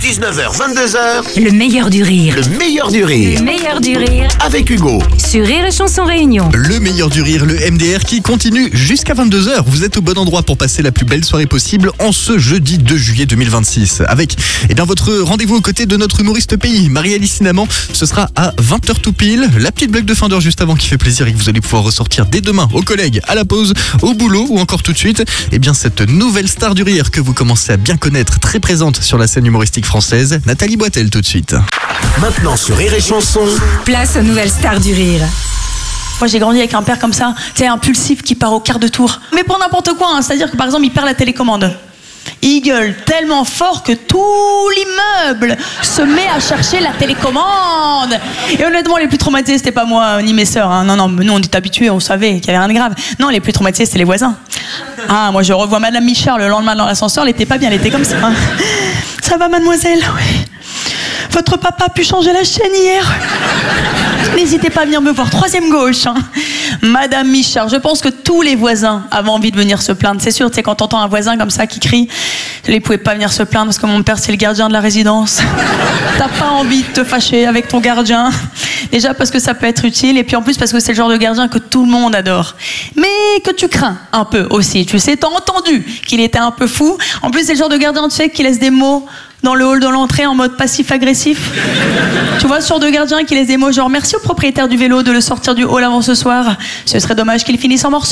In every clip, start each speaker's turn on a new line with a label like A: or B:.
A: 19h, 22h,
B: Le meilleur du rire.
A: le meilleur du rire.
B: Le meilleur du rire.
A: Avec Hugo.
B: Sur Rire et Chanson Réunion.
C: Le meilleur du rire, le MDR qui continue jusqu'à 22h. Vous êtes au bon endroit pour passer la plus belle soirée possible en ce jeudi 2 juillet 2026. Avec votre rendez-vous aux côtés de notre humoriste pays, Marie-Alice Cinnamon. Ce sera à 20h tout pile. La petite blague de fin d'heure juste avant qui fait plaisir et que vous allez pouvoir ressortir dès demain aux collègues, à la pause, au boulot ou encore tout de suite. Cette nouvelle star du rire que vous commencez à bien connaître, très présente sur la scène humoristique française, Nathalie Boitel tout de suite.
A: Maintenant sur Rire et Chanson.
B: Place aux nouvelles stars du rire.
D: Moi j'ai grandi avec un père comme ça, impulsif qui part au quart de tour. Mais pour n'importe quoi, c'est-à-dire que par exemple il perd la télécommande. Il gueule tellement fort que tout l'immeuble se met à chercher la télécommande. Et honnêtement, les plus traumatisés, c'était pas moi ni mes sœurs. Non, nous on était habitués, on savait qu'il y avait rien de grave. Non, les plus traumatisés, c'était les voisins. Moi je revois Madame Michard le lendemain dans l'ascenseur, elle était pas bien, elle était comme ça. Ça va, mademoiselle? Oui. Votre papa a pu changer la chaîne hier. N'hésitez pas à venir me voir. Troisième gauche. Madame Michard, je pense que tous les voisins avaient envie de venir se plaindre. C'est sûr, quand t'entends un voisin comme ça qui crie, ils pouvaient pas venir se plaindre parce que mon père c'est le gardien de la résidence. T'as pas envie de te fâcher avec ton gardien. Déjà parce que ça peut être utile et puis en plus parce que c'est le genre de gardien que tout le monde adore. Mais que tu crains un peu aussi. Tu sais, t'as entendu qu'il était un peu fou. En plus c'est le genre de gardien, tu sais, qui laisse des mots dans le hall de l'entrée en mode passif-agressif. Tu vois, ce genre de gardien qui laisse des mots genre « Merci au propriétaire du vélo de le sortir du hall avant ce soir. Ce serait dommage qu'il finisse en morceaux. »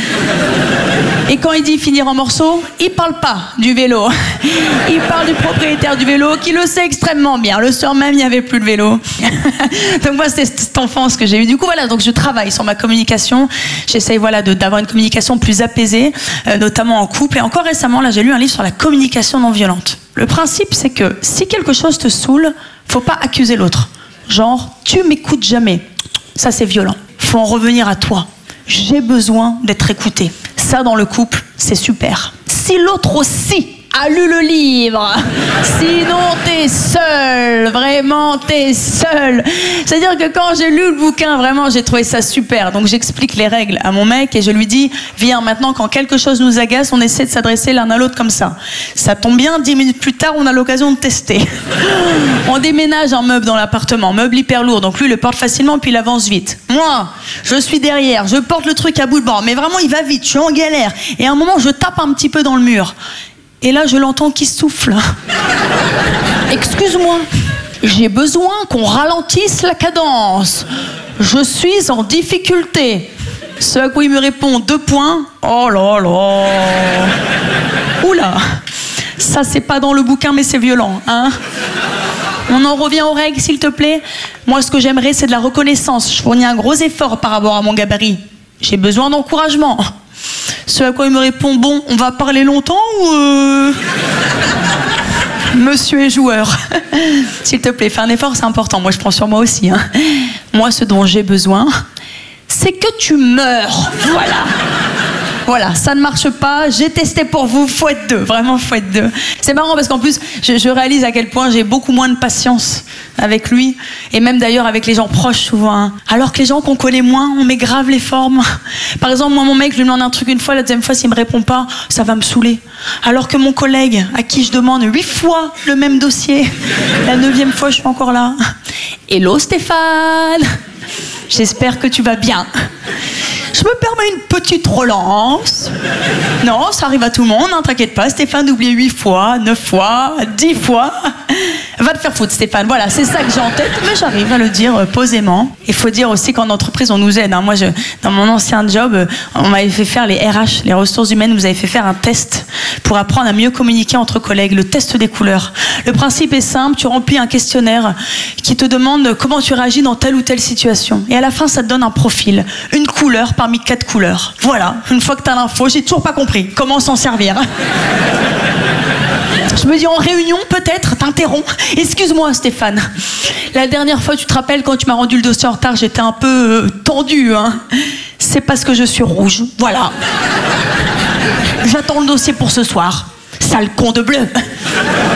D: Et quand il dit finir en morceaux, il parle pas du vélo. Il parle du propriétaire du vélo qui le sait extrêmement bien. Le soir même, il n'y avait plus de vélo. Donc moi, c'est cette enfance que j'ai eue. Du coup, donc je travaille sur ma communication. J'essaye d'avoir une communication plus apaisée, notamment en couple. Et encore récemment, là, j'ai lu un livre sur la communication non violente. Le principe, c'est que si quelque chose te saoule, faut pas accuser l'autre. Genre, tu m'écoutes jamais. Ça, c'est violent. Faut en revenir à toi. J'ai besoin d'être écouté. Ça, dans le couple, c'est super. Si l'autre aussi a lu le livre, sinon t'es seul, vraiment t'es seul. C'est-à-dire que quand j'ai lu le bouquin, vraiment j'ai trouvé ça super. Donc j'explique les règles à mon mec et je lui dis, viens maintenant quand quelque chose nous agace, on essaie de s'adresser l'un à l'autre comme ça. Ça tombe bien, 10 minutes plus tard, on a l'occasion de tester. On déménage un meuble dans l'appartement, meuble hyper lourd, donc lui il le porte facilement puis il avance vite. Moi, je suis derrière, je porte le truc à bout de bras, mais vraiment il va vite, je suis en galère. Et à un moment je tape un petit peu dans le mur. Et là, je l'entends qui souffle. Excuse-moi, j'ai besoin qu'on ralentisse la cadence. Je suis en difficulté. Ce à quoi il me répond 2 points. Oh là là. Oula. Ça, c'est pas dans le bouquin, mais c'est violent, hein. On en revient aux règles, s'il te plaît. Moi, ce que j'aimerais, c'est de la reconnaissance. Je fournis un gros effort par rapport à mon gabarit. J'ai besoin d'encouragement. Ce à quoi il me répond, bon, on va parler longtemps ou Monsieur est joueur. S'il te plaît, fais un effort, c'est important. Moi, je prends sur moi aussi. Moi, ce dont j'ai besoin, c'est que tu meurs. Voilà, ça ne marche pas, j'ai testé pour vous, faut être 2, vraiment faut être 2. C'est marrant parce qu'en plus, je réalise à quel point j'ai beaucoup moins de patience avec lui, et même d'ailleurs avec les gens proches souvent. Alors que les gens qu'on connaît moins, on met grave les formes. Par exemple, moi mon mec, je lui demande un truc une fois, la deuxième fois s'il me répond pas, ça va me saouler. Alors que mon collègue, à qui je demande 8 fois le même dossier, la 9e fois je suis encore là. Hello Stéphane, j'espère que tu vas bien. Je me permets une petite relance. Non, ça arrive à tout le monde, t'inquiète pas. Stéphane d'oublier 8 fois, 9 fois, 10 fois. Va te faire foutre, Stéphane. Voilà, c'est ça que j'ai en tête, mais j'arrive à le dire posément. Il faut dire aussi qu'en entreprise, on nous aide. Moi, dans mon ancien job, on m'avait fait faire les RH, les ressources humaines, vous avez fait faire un test pour apprendre à mieux communiquer entre collègues, le test des couleurs. Le principe est simple, tu remplis un questionnaire qui te demande comment tu réagis dans telle ou telle situation. Et à la fin, ça te donne un profil, une couleur parmi 4 couleurs. Voilà, une fois que t'as l'info, j'ai toujours pas compris comment s'en servir. Je me dis en réunion, peut-être, t'interromps. Excuse-moi, Stéphane. La dernière fois, tu te rappelles, quand tu m'as rendu le dossier en retard, j'étais un peu tendue. C'est parce que je suis rouge. Voilà. J'attends le dossier pour ce soir. Sale con de bleu.